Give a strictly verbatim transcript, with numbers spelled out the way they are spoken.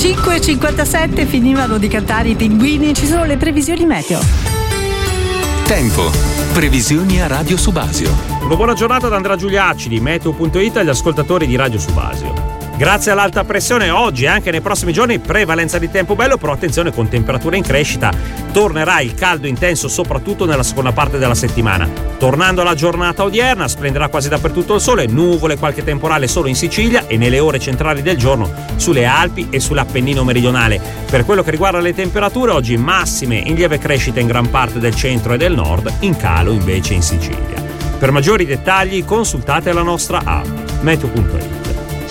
cinque e cinquantasette finivano di cantare i Pinguini, ci sono le previsioni meteo. Tempo. Previsioni a Radio Subasio. Una buona giornata da Andrea Giuliacci di Meteo punto it agli ascoltatori di Radio Subasio. Grazie all'alta pressione oggi e anche nei prossimi giorni prevalenza di tempo bello, però attenzione con temperature in crescita. Tornerà il caldo intenso soprattutto nella seconda parte della settimana. Tornando alla giornata odierna, splenderà quasi dappertutto il sole, nuvole, qualche temporale solo in Sicilia e nelle ore centrali del giorno sulle Alpi e sull'Appennino meridionale. Per quello che riguarda le temperature, oggi massime in lieve crescita in gran parte del centro e del nord, in calo invece in Sicilia. Per maggiori dettagli consultate la nostra app Meteo punto it.